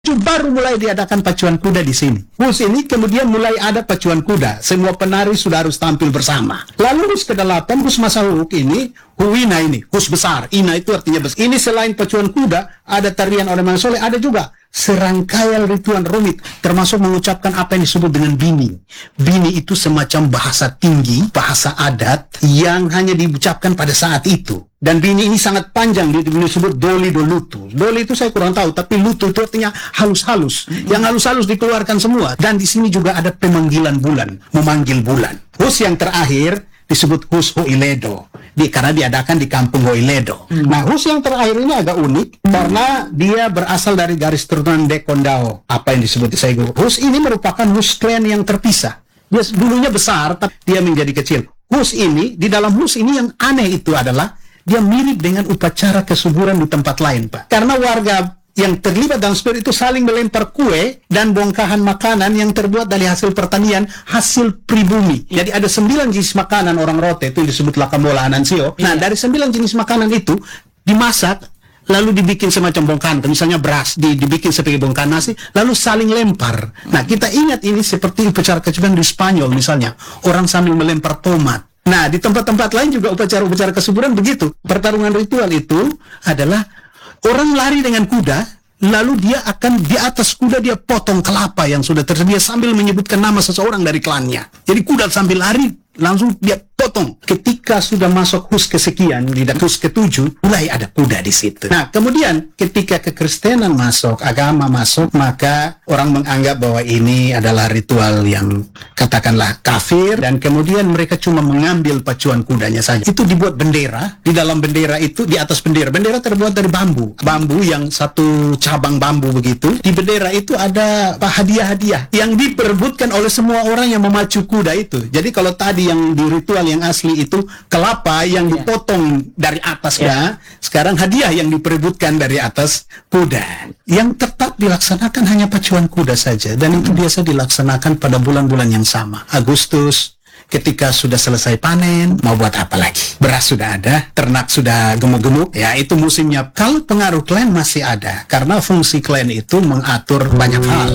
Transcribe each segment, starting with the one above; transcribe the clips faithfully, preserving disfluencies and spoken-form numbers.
Baru mulai diadakan pacuan kuda di sini. Hus ini kemudian mulai ada pacuan kuda. Semua penari sudah harus tampil bersama. Lalu Hus kedelapan, Hus Masahuruk ini, Huwina ini, Hus besar. Ina itu artinya besar. Ini selain pacuan kuda, ada tarian orang Soleh, ada juga serangkaian ritual rumit, termasuk mengucapkan apa yang disebut dengan bini. Bini itu semacam bahasa tinggi, bahasa adat yang hanya diucapkan pada saat itu. Dan bini ini sangat panjang, disebut doli do lutu. Doli itu saya kurang tahu, tapi lutu itu artinya halus-halus. Mm-hmm. Yang halus-halus dikeluarkan semua. Dan di sini juga ada pemanggilan bulan, memanggil bulan. Hus yang terakhir disebut Hus Hoiledo, di, karena diadakan di kampung Hoiledo. Hmm. Nah, Hus yang terakhir ini agak unik, hmm. karena dia berasal dari garis keturunan Dekondao, apa yang disebut di Saigo. Hus ini merupakan Hus clan yang terpisah. Dia dulunya besar, tapi dia menjadi kecil. Hus ini, di dalam Hus ini yang aneh itu adalah, dia mirip dengan upacara kesuburan di tempat lain, Pak. Karena warga yang terlibat dalam spirit itu saling melempar kue dan bongkahan makanan yang terbuat dari hasil pertanian, hasil pribumi. Jadi ada sembilan jenis makanan orang Rote, itu disebut lakamola anansio. Nah, dari sembilan jenis makanan itu dimasak, lalu dibikin semacam bongkahan, misalnya beras, di, dibikin sebagai bongkahan nasi, lalu saling lempar. Nah, kita ingat ini seperti upacara kesuburan di Spanyol misalnya, orang sambil melempar tomat. Nah, di tempat-tempat lain juga upacara-upacara kesuburan begitu. Pertarungan ritual itu adalah orang lari dengan kuda, lalu dia akan di atas kuda dia potong kelapa yang sudah tersedia sambil menyebutkan nama seseorang dari klannya. Jadi kuda sambil lari, langsung dia potong. Ketika sudah masuk Hus kesekian, di Hus ketujuh, mulai ada kuda di situ. Nah, kemudian ketika kekristenan masuk, agama masuk, maka orang menganggap bahwa ini adalah ritual yang katakanlah kafir, dan kemudian mereka cuma mengambil pacuan kudanya saja. Itu dibuat bendera, di dalam bendera itu, di atas bendera, bendera terbuat dari bambu. Bambu yang satu cabang bambu begitu. Di bendera itu ada hadiah-hadiah yang diperebutkan oleh semua orang yang memacu kuda itu. Jadi kalau tadi yang di ritual yang asli itu kelapa yang dipotong dari atas kuda, sekarang hadiah yang diperebutkan dari atas kuda. Yang tetap dilaksanakan hanya pacuan kuda saja, dan itu biasa dilaksanakan pada bulan-bulan yang sama. Agustus, ketika sudah selesai panen, mau buat apa lagi? Beras sudah ada, ternak sudah gemuk-gemuk, ya itu musimnya. Kalau pengaruh klan masih ada, karena fungsi klan itu mengatur banyak hal.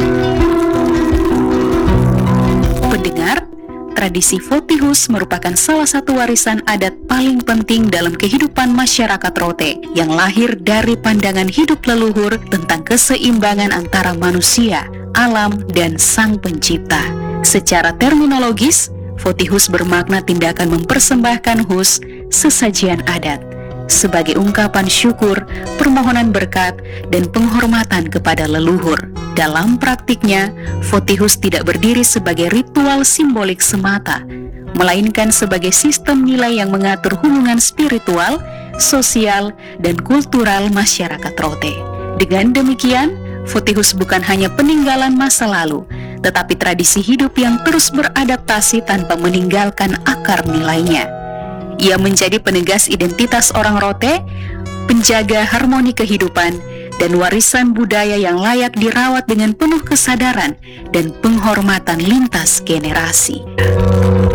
Pendengar, tradisi Votihus merupakan salah satu warisan adat paling penting dalam kehidupan masyarakat Rote yang lahir dari pandangan hidup leluhur tentang keseimbangan antara manusia, alam, dan Sang Pencipta. Secara terminologis, Votihus bermakna tindakan mempersembahkan hus, sesajian adat, sebagai ungkapan syukur, permohonan berkat, dan penghormatan kepada leluhur. Dalam praktiknya, Votihus tidak berdiri sebagai ritual simbolik semata, melainkan sebagai sistem nilai yang mengatur hubungan spiritual, sosial, dan kultural masyarakat Rote. Dengan demikian, Votihus bukan hanya peninggalan masa lalu, tetapi tradisi hidup yang terus beradaptasi tanpa meninggalkan akar nilainya. Ia menjadi penegas identitas orang Rote, penjaga harmoni kehidupan, dan warisan budaya yang layak dirawat dengan penuh kesadaran dan penghormatan lintas generasi.